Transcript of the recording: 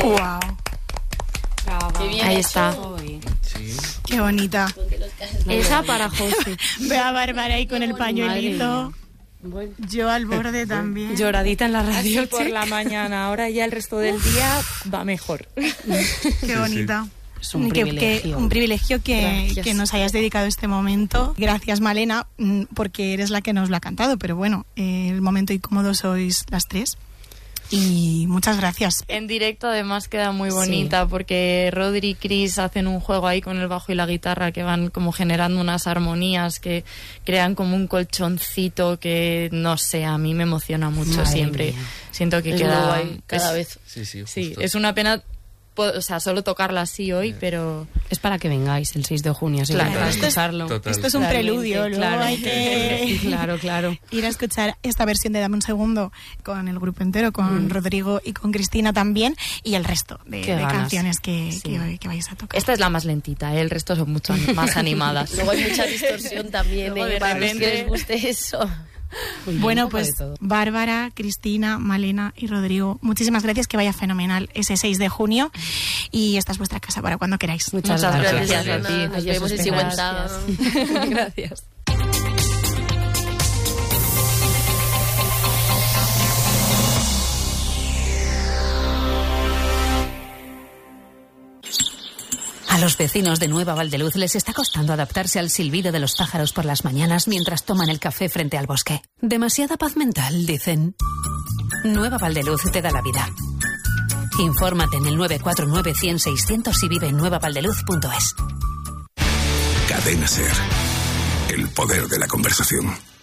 Wow. Ahí está. Sí. Qué bonita. Esa para José. Ve a Bárbara ahí con el pañuelito. Yo al borde también. Lloradita en la radio. Así por la mañana, ahora ya el resto del día va mejor. Qué bonita. Es un privilegio. Un privilegio que Gracias. nos hayas dedicado este momento. Gracias, Malena, porque eres la que nos lo ha cantado. Pero bueno, el momento incómodo sois las tres. Y muchas gracias. En directo además queda muy bonita porque Rodri y Chris hacen un juego ahí con el bajo y la guitarra que van como generando unas armonías que crean como un colchoncito que, no sé, a mí me emociona mucho. Madre siempre. mía. Siento que Es queda... muy guay, cada vez. Sí, justo. Sí, es una pena, o sea, solo tocarla así hoy, pero... Es para que vengáis el 6 de junio, Claro. para Esto es- escucharlo. Total. Esto es un Realmente, preludio, luego claro. hay que Claro. ir a escuchar esta versión de Dame un segundo con el grupo entero, con Rodrigo y con Cristina también, y el resto de Qué ganas. canciones que Sí. vais a tocar. Esta es la más lentita, el resto son mucho más animadas. Luego hay mucha distorsión también, Luego de para los repente- que les guste eso. Bueno, pues Bárbara, Cristina, Malena y Rodrigo, muchísimas gracias, que vaya fenomenal ese 6 de junio y esta es vuestra casa para cuando queráis. Muchas Muchas gracias. gracias a ti. Nos vemos en Sigüenza. Gracias. A los vecinos de Nueva Valdeluz les está costando adaptarse al silbido de los pájaros por las mañanas mientras toman el café frente al bosque. Demasiada paz mental, dicen. Nueva Valdeluz te da la vida. Infórmate en el 949 100 600 y vive en nuevavaldeluz.es. Cadena SER. El poder de la conversación.